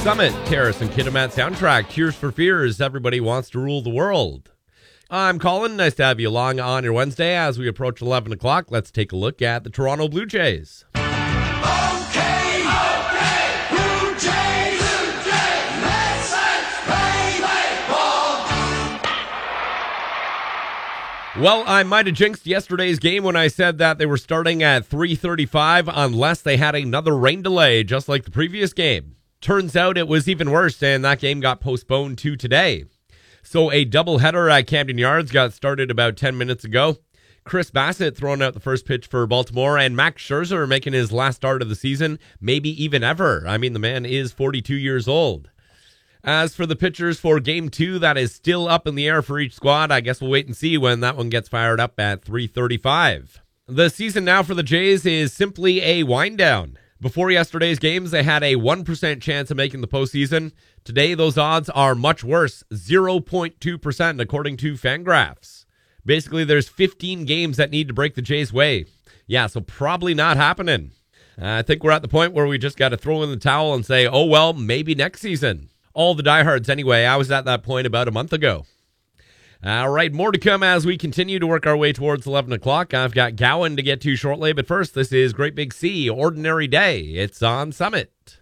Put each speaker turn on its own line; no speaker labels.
Summit, Karis and Kiddermat soundtrack, Tears for Fears, Everybody Wants to Rule the World. I'm Colin. Nice to have you along on your Wednesday. As we approach 11 o'clock, let's take a look at the Toronto Blue Jays.
Blue Jays, let's play ball.
Well, I might have jinxed yesterday's game when I said that they were starting at 3:35 unless they had another rain delay, just like the previous game. Turns out it was even worse, and that game got postponed to today. So a doubleheader at Camden Yards got started about 10 minutes ago. Chris Bassett throwing out the first pitch for Baltimore, and Max Scherzer making his last start of the season, maybe even ever. I mean, the man is 42 years old. As for the pitchers for Game 2, that is still up in the air for each squad. I guess we'll wait and see when that one gets fired up at 3:35. The season now for the Jays is simply a wind down. Before yesterday's games, they had a 1% chance of making the postseason. Today, those odds are much worse, 0.2% according to Fangraphs. Basically, there's 15 games that need to break the Jays' way. Yeah, so probably not happening. I think we're at the point where we just got to throw in the towel and say, oh, well, maybe next season. All the diehards anyway. I was at that point about a month ago. All right, more to come as we continue to work our way towards 11 o'clock. I've got Gowan to get to shortly, but first, this is Great Big Sea, Ordinary Day. It's on Summit.